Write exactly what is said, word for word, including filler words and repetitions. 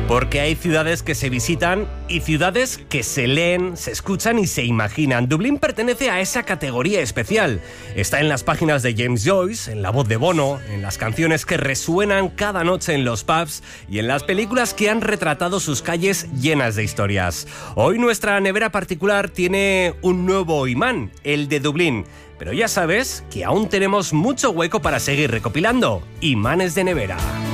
Porque hay ciudades que se visitan y ciudades que se leen, se escuchan y se imaginan. Dublín pertenece a esa categoría especial. Está en las páginas de James Joyce, en la voz de Bono, en las canciones que resuenan cada noche en los pubs y en las películas que han retratado sus calles llenas de historias. Hoy nuestra nevera particular tiene un nuevo imán, el de Dublín. Pero ya sabes que aún tenemos mucho hueco para seguir recopilando imanes de nevera.